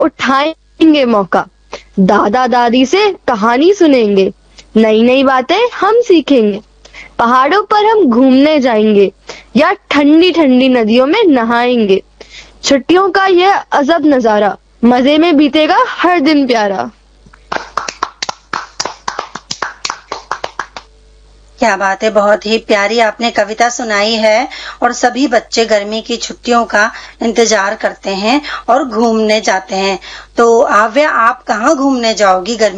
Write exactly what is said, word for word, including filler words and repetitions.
उठाएंगे मौका, दादा दादी से कहानी सुनेंगे, नई नई बातें हम सीखेंगे, पहाड़ों पर हम घूमने जाएंगे या ठंडी ठंडी नदियों में नहाएंगे। छुट्टियों का यह अजब नजारा, मजे में बीतेगा हर दिन प्यारा। क्या बात है, बहुत ही प्यारी आपने कविता सुनाई है। और सभी बच्चे गर्मी की छुट्टियों का इंतजार करते हैं और घूमने जाते हैं। तो आव्या, आप कहाँ घूमने जाओगी गर्मी